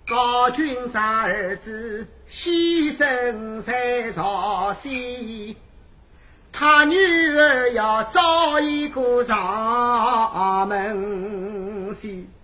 高君三儿子牺牲在朝夕，他女儿要找一个上门婿。